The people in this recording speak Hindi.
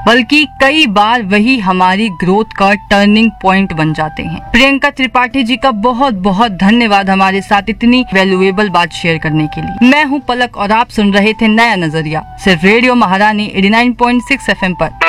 बल्कि कई बार वही हमारी ग्रोथ का टर्निंग पॉइंट बन जाते हैं। प्रियंका त्रिपाठी जी का बहुत बहुत धन्यवाद हमारे साथ इतनी वैल्यूएबल बात शेयर करने के लिए। मैं हूँ पलक और आप सुन रहे थे नया नजरिया, सिर्फ रेडियो महारानी 89.6 FM पर।